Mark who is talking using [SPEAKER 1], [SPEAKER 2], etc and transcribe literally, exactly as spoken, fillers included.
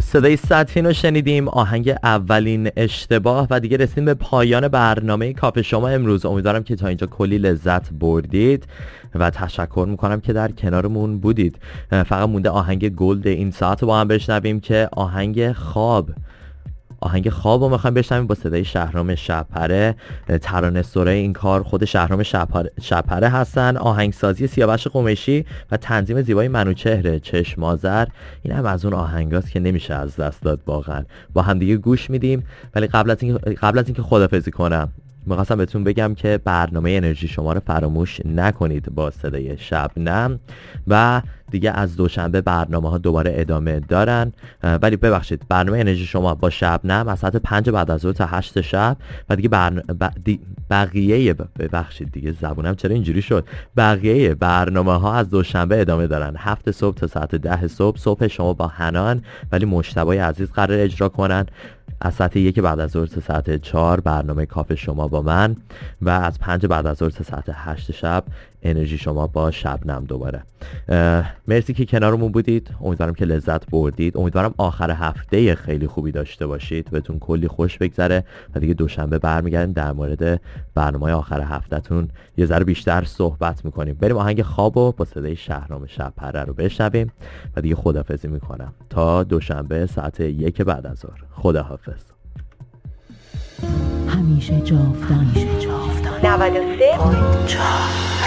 [SPEAKER 1] صدای سطحین رو شنیدیم، آهنگ اولین اشتباه، و دیگه رسیدیم به پایان برنامه کافه شما امروز. امیدوارم که تا اینجا کلی لذت بردید و تشکر میکنم که در کنارمون بودید. فقط مونده آهنگ گلد این ساعت رو با هم بشنویم که آهنگ خواب آهنگ خواب رو میخوایم بشنویم با صدای شهرام شب‌پره. ترانه‌سرای این کار خود شهرام شب‌پره هستن، آهنگسازی سیاوش قمیشی و تنظیم زیبای منوچهر چشم‌آذر. این هم از اون آهنگاست که نمیشه از دست داد واقعا. با هم دیگه گوش میدیم، ولی قبل از این قبل از اینکه خداحافظی کنم می‌خواستم بهتون بگم که برنامه انرژی شما رو فراموش نکنید با صدای شبنم، و دیگه از دوشنبه برنامه ها دوباره ادامه دارن. ولی ببخشید، برنامه انرژی شما با شبنم از ساعت پنج بعد از ظهر تا هشت شب، و دیگه برن... ب... دی... بقیه ببخشید دیگه زبونم چرا اینجوری شد بقیه برنامه ها از دوشنبه ادامه دارن، هفت صبح تا ساعت ده صبح. صبح شما با حنان، ولی مجتبی عزیز قرار اجرا کنن. از ساعت یک بعد از ظهر تا ساعت چهار برنامه کافه شما با من، و از پنج بعد از ظهر تا ساعت هشت شب انرژی شما با شبنم دوباره. مرسی که کنارمون بودید، امیدوارم که لذت بردید، امیدوارم آخر هفته خیلی خوبی داشته باشید، بهتون کلی خوش بگذره، و دیگه دوشنبه برمیگردیم در مورد برنامه آخر هفتهتون یه ذره بیشتر صحبت میکنیم. بریم آهنگ خوابو با صدای شهرام شب‌پره رو بشنویم و دیگه خداحافظی میکنم تا دوشنبه ساعت یک بعد از ظهر. خداحافظ.
[SPEAKER 2] همیشه جاودان، همیشه جاودان. نود و سه